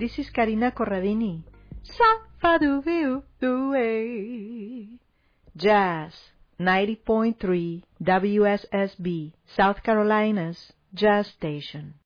This is Karina Corradini. Sa-fa-do-view-do-way. Jazz 90.3 WSSB, South Carolina's Jazz Station.